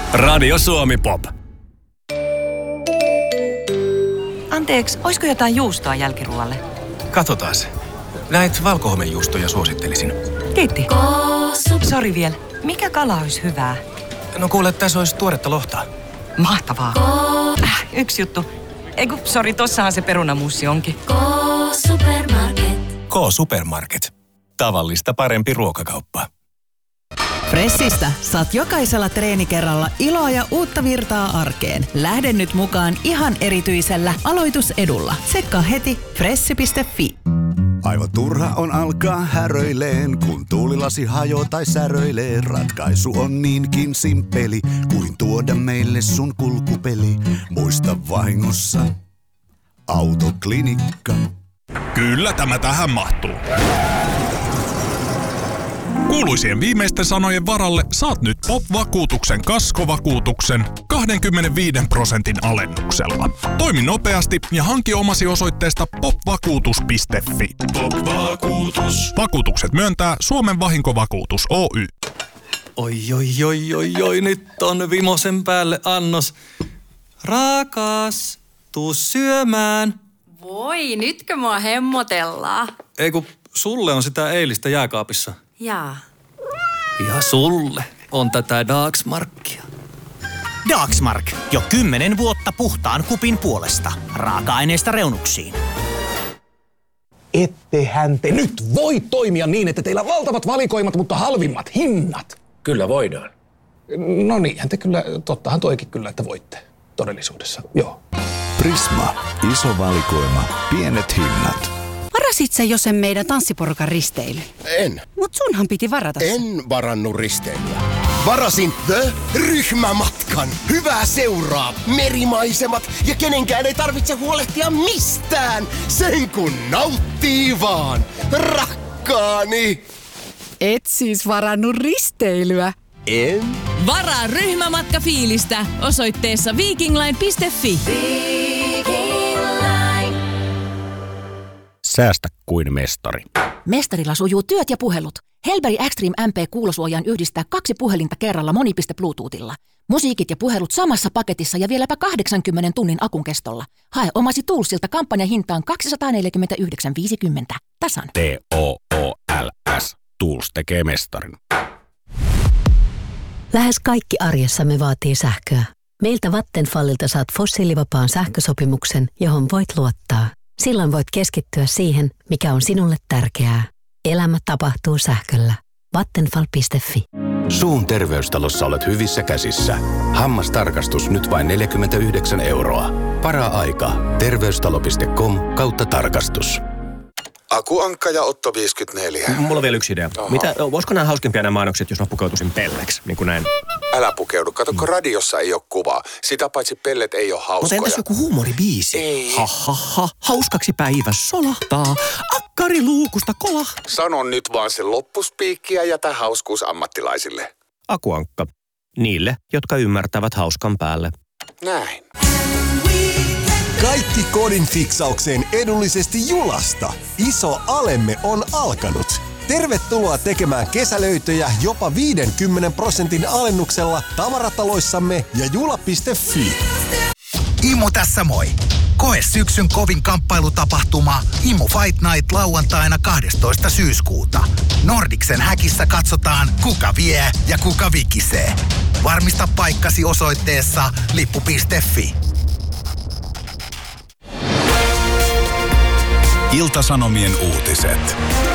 Radio Suomi Pop. Anteeksi, olisiko jotain juustoa jälkiruoalle? Katsotaas. Näitä valkohomejuustoja suosittelisin. Kiitti. Sori vielä. Mikä kala olisi hyvää? No kuule, tässä olisi tuoretta lohta. Mahtavaa. Yksi juttu. Sori, tossahan se perunamuussi onkin. K-Supermarket. K-Supermarket. Tavallista parempi ruokakauppa. Fressistä saat jokaisella treenikerralla iloa ja uutta virtaa arkeen. Lähde nyt mukaan ihan erityisellä aloitusedulla. Tsekkaa heti fressi.fi. Aivan turha on alkaa häröileen, kun tuulilasi hajoo tai säröilee. Ratkaisu on niinkin simppeli, kuin tuoda meille sun kulkupeli. Muista vahingossa, Autoklinikka. Kyllä tämä tähän mahtuu. Kuuluisien viimeisten sanojen varalle saat nyt POP-vakuutuksen kaskovakuutuksen 25% alennuksella. Toimi nopeasti ja hanki omasi osoitteesta popvakuutus.fi. Pop-vakuutus. Vakuutukset myöntää Suomen vahinkovakuutus Oy. Oi, nyt on vimosen päälle annos. Rakas, tuu syömään. Voi, nytkö mua hemmotellaan? Ei kun sulle on sitä eilistä jääkaapissa. Jaa. Ja sulle on tätä Dagsmarkia. Dagsmark. Jo 10 vuotta puhtaan kupin puolesta. Raaka-aineista reunuksiin. Ettehän te nyt voi toimia niin, että teillä on valtavat valikoimat, mutta halvimmat hinnat. Kyllä voidaan. No niinhän te kyllä, tottahan toikin kyllä, että voitte todellisuudessa, joo. Prisma. Iso valikoima. Pienet hinnat. Varasit sä jo sen meidän tanssiporukan risteily? En. Mut sunhan piti varata se. En varannut risteilyä. Varasin The-ryhmämatkan. Hyvää seuraa, merimaisemat ja kenenkään ei tarvitse huolehtia mistään. Sen kun nauttii vaan, rakkaani. Et siis varannut risteilyä? En. Varaa ryhmämatkafiilistä osoitteessa vikingline.fi. Säästä kuin mestari. Mestarilla sujuu työt ja puhelut. Helberi Extreme MP-kuulosuojaan yhdistää 2 puhelinta kerralla monipiste Bluetoothilla. Musiikit ja puhelut samassa paketissa ja vieläpä 80 tunnin akun kestolla. Hae omasi Toolsilta kampanjahintaan 249,50. Tasan. TOOLS. Tools tekee mestarin. Lähes kaikki arjessamme vaatii sähköä. Meiltä Vattenfallilta saat fossiilivapaan sähkösopimuksen, johon voit luottaa. Silloin voit keskittyä siihen, mikä on sinulle tärkeää. Elämä tapahtuu sähköllä. Vattenfall.fi. Suun terveystalossa olet hyvissä käsissä. Hammastarkastus nyt vain 49 €. Para-aika. Terveystalo.com/tarkastus. Akuankka ja Otto 54. Mulla on vielä yksi idea. Oho. Olisiko nämä hauskempia nämä mainokset, jos mä pukeutuisin pelleksi, niin kuin näin? Älä pukeudu. Kato, kun radiossa ei ole kuvaa. Sitä paitsi pellet ei ole hauskoja. Mutta entäs joku huumoribiisi? Ei. Ha. Hauskaksi päivä solahtaa. Akkari luukusta kolah. Sano nyt vaan se loppuspiikki ja jätä hauskuus ammattilaisille. Akuankka. Niille, jotka ymmärtävät hauskan päälle. Näin. Kaikki kodin fiksaukseen edullisesti Julasta. Iso alemme on alkanut. Tervetuloa tekemään kesälöitöjä jopa 50% alennuksella tavarataloissamme ja jula.fi. Imu tässä moi. Koe syksyn kovin kamppailutapahtuma Imu Fight Night lauantaina 12. syyskuuta. Nordiksen häkissä katsotaan, kuka vie ja kuka vikisee. Varmista paikkasi osoitteessa lippu.fi. Ilta-Sanomien uutiset.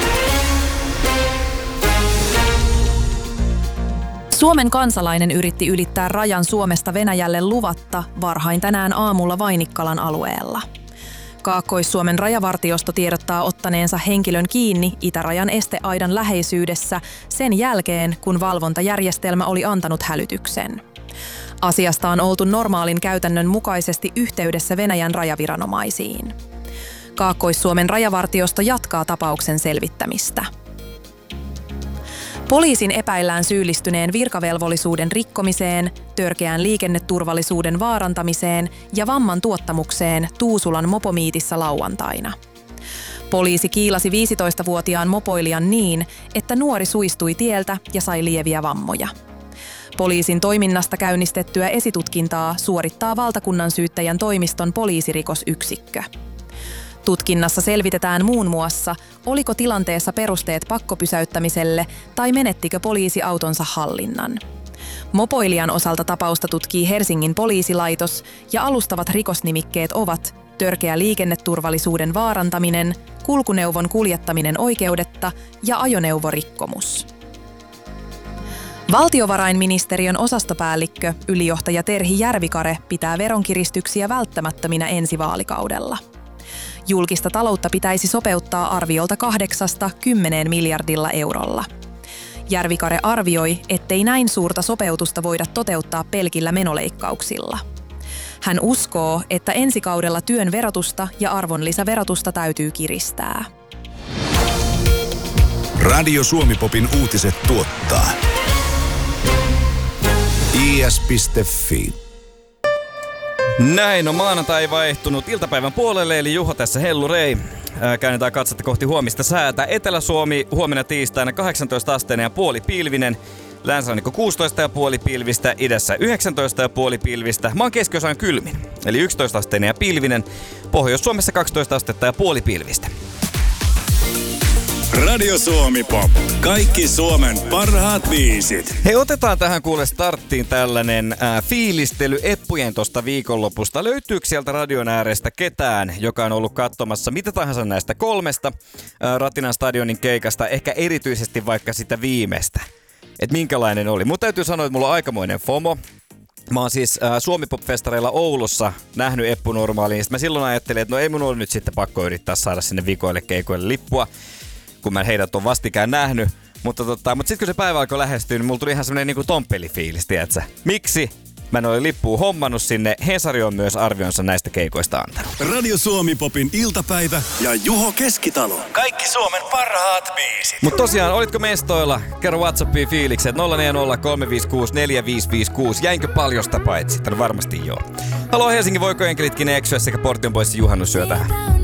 Suomen kansalainen yritti ylittää rajan Suomesta Venäjälle luvatta varhain tänään aamulla Vainikkalan alueella. Kaakkois-Suomen rajavartiosto tiedottaa ottaneensa henkilön kiinni itärajan esteaidan läheisyydessä sen jälkeen, kun valvontajärjestelmä oli antanut hälytyksen. Asiasta on oltu normaalin käytännön mukaisesti yhteydessä Venäjän rajaviranomaisiin. Kaakkois-Suomen rajavartiosto jatkaa tapauksen selvittämistä. Poliisin epäillään syyllistyneen virkavelvollisuuden rikkomiseen, törkeään liikenneturvallisuuden vaarantamiseen ja vamman tuottamukseen Tuusulan mopomiitissä lauantaina. Poliisi kiilasi 15-vuotiaan mopoilijan niin, että nuori suistui tieltä ja sai lieviä vammoja. Poliisin toiminnasta käynnistettyä esitutkintaa suorittaa valtakunnan syyttäjän toimiston poliisirikosyksikkö. Tutkinnassa selvitetään muun muassa, oliko tilanteessa perusteet pakkopysäyttämiselle tai menettikö poliisi autonsa hallinnan. Mopoilijan osalta tapausta tutkii Helsingin poliisilaitos ja alustavat rikosnimikkeet ovat törkeä liikenneturvallisuuden vaarantaminen, kulkuneuvon kuljettaminen oikeudetta ja ajoneuvorikkomus. Valtiovarainministeriön osastopäällikkö, ylijohtaja Terhi Järvikare pitää veronkiristyksiä välttämättöminä ensi vaalikaudella. Julkista taloutta pitäisi sopeuttaa arviolta 8–10 miljardilla eurolla. Järvikare arvioi, ettei näin suurta sopeutusta voida toteuttaa pelkillä menoleikkauksilla. Hän uskoo, että ensi kaudella työn verotusta ja arvonlisäverotusta täytyy kiristää. Radio Suomi Popin uutiset tuottaa is.fi. Näin on maanantai vaihtunut iltapäivän puolelle, eli Juho tässä hellurei. Käännetään katsetta kohti huomista säätä. Etelä-Suomi huomenna tiistaina 18 asteinen ja puolipilvinen. Länsirannikko 16,5 pilvistä, idässä 19,5 pilvistä. Maan keskiosa on kylmin, eli 11 asteinen ja pilvinen. Pohjois-Suomessa 12 astetta ja puoli pilvistä. Radio Suomi Pop. Kaikki Suomen parhaat biisit. Hei, otetaan tähän kuule starttiin tällainen fiilistely eppujen tosta viikonlopusta. Löytyykö sieltä radion äärestä ketään, joka on ollut katsomassa mitä tahansa näistä 3 Ratinan stadionin keikasta, ehkä erityisesti vaikka sitä viimeistä? Et minkälainen oli? Mun täytyy sanoa, että mulla on aikamoinen FOMO. Mä oon siis Suomi Pop-festareilla Oulussa nähnyt Eppu Normaaliin. Sitten mä silloin ajattelin, että no ei mun ole nyt sitten pakko yrittää saada sinne vikoille keikoille lippua, kun mä heidät on vastikään nähnyt. Mutta sitten kun se päivä alkoi lähestyä, niin mulla tuli ihan semmonen niinku tomppelifiilis, tiiätsä? Miksi? Mä en ole lippua hommannut sinne. Hesari on myös arvionsa näistä keikoista antanut. Radio Suomi Popin iltapäivä ja Juho Keskitalo. Kaikki Suomen parhaat biisit. Mutta tosiaan, olitko mestoilla? Kerro WhatsAppiin fiilikset 040 356 4556. Jäinkö paljosta paitsi? No varmasti joo. Haloo Helsingin, voiko enkelitkin eksyä sekä Portion Boysin juhannusyö tähän?